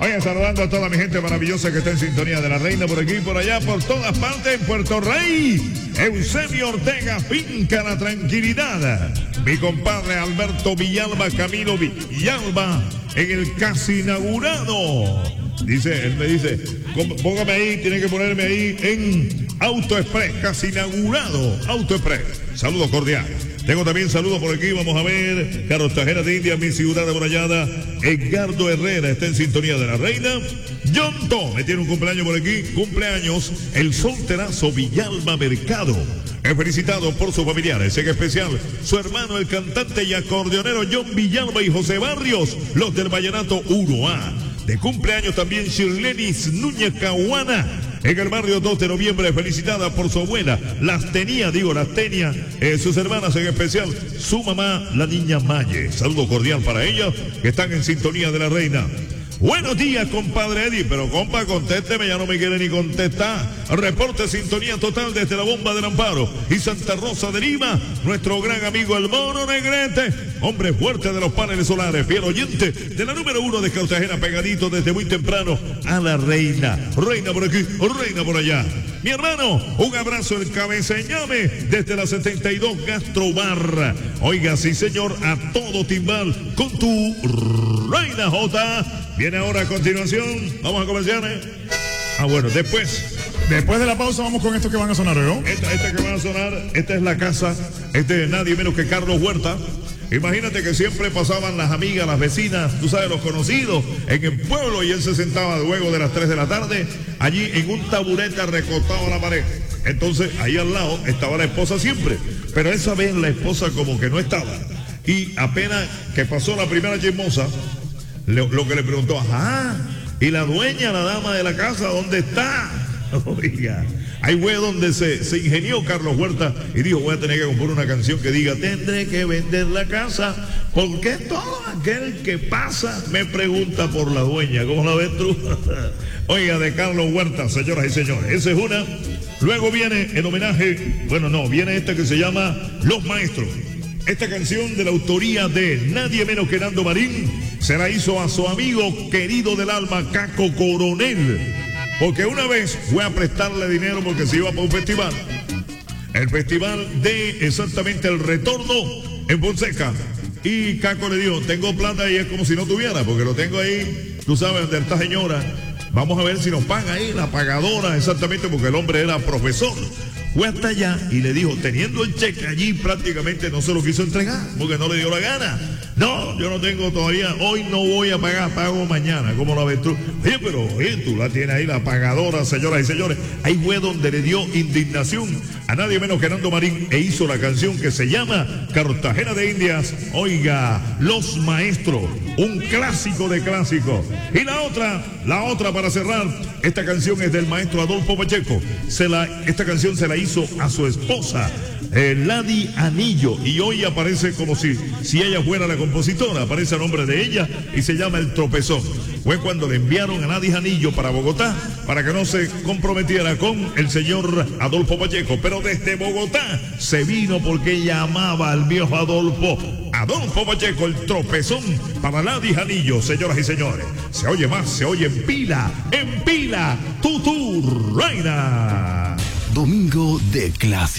Oye, saludando a toda mi gente maravillosa que está en sintonía de la reina por aquí, por allá, por todas partes en Puerto Rey. Eusebio Ortega, finca la tranquilidad. Mi compadre Alberto Villalba, Camilo Villalba, en el casi inaugurado. Él me dice, póngame ahí, tiene que ponerme ahí en Auto Express, casi inaugurado, Auto Express. Saludos cordiales. Tengo también saludos por aquí, vamos a ver, Cartagena de Indias, mi ciudad amurallada. Edgardo Herrera está en sintonía de la reina. John Tome tiene un cumpleaños por aquí, cumpleaños el solterazo Villalba Mercado. Es felicitado por sus familiares, en especial su hermano el cantante y acordeonero John Villalba y José Barrios, los del Vallenato 1A. De cumpleaños también Shirlenis Núñez Cahuana, en el barrio 2 de noviembre, felicitada por su abuela, las tenía, sus hermanas, en especial su mamá, la niña Maye. Saludo cordial para ellas que están en sintonía de la reina. Buenos días, compadre Eddie, pero compa, contésteme, ya no me quiere ni contestar. Reporte sintonía total desde la Bomba del Amparo y Santa Rosa de Lima, nuestro gran amigo el Mono Negrete, hombre fuerte de los paneles solares, fiel oyente de la número 1 de Cartagena, pegadito desde muy temprano a la reina. Reina por aquí, reina por allá. Mi hermano, un abrazo el cabeceñame desde la 72 Gastrobar. Oiga, sí señor, a todo timbal con tu reina J. Viene ahora a continuación, vamos a comenzar. Bueno, después de la pausa vamos con esto que van a sonar, ¿no? Esta que van a sonar, esta es la casa, este es nadie menos que Carlos Huerta. Imagínate que siempre pasaban las amigas, las vecinas, tú sabes, los conocidos, en el pueblo, y él se sentaba luego de las 3 de la tarde, allí en un taburete recostado a la pared. Entonces, ahí al lado estaba la esposa siempre, pero esa vez la esposa como que no estaba. Y apenas que pasó la primera chismosa, lo que le preguntó, ajá, ¿y la dueña, la dama de la casa, dónde está? Oiga, ahí fue donde se ingenió Carlos Huerta y dijo, voy a tener que componer una canción que diga, tendré que vender la casa, porque todo aquel que pasa me pregunta por la dueña. ¿Cómo la ves tú? Oiga, de Carlos Huerta, señoras y señores, esa es una. Luego viene el homenaje, viene esta que se llama Los Maestros. Esta canción de la autoría de nadie menos que Nando Marín se la hizo a su amigo querido del alma, Caco Coronel, porque una vez fue a prestarle dinero porque se iba para un festival, el festival de exactamente El Retorno en Fonseca, y Caco le dijo, tengo plata, y es como si no tuviera, porque lo tengo ahí, tú sabes, de esta señora, vamos a ver si nos paga ahí, la pagadora, exactamente, porque el hombre era profesor. Fue hasta allá y le dijo, teniendo el cheque allí, prácticamente no se lo quiso entregar, porque no le dio la gana. No, yo no tengo todavía, hoy no voy a pagar, pago mañana. ¿Cómo la ves tú? Oye, tú la tienes ahí, la pagadora, señoras y señores. Ahí fue donde le dio indignación a nadie menos que Nando Marín e hizo la canción que se llama Cartagena de Indias. Oiga, Los Maestros, un clásico de clásicos. Y la otra para cerrar, esta canción es del maestro Adolfo Pacheco. Esta canción se la hizo a su esposa, Ladi Anillo, y hoy aparece como si ella fuera la compositora, aparece el nombre de ella y se llama El Tropezón. Fue cuando le enviaron a Ladi Anillo para Bogotá para que no se comprometiera con el señor Adolfo Pacheco, pero desde Bogotá se vino porque ella amaba al viejo Adolfo Pacheco, El Tropezón para Ladi Anillo, señoras y señores. Se oye más, se oye en pila, tu reina. Domingo de Clásico.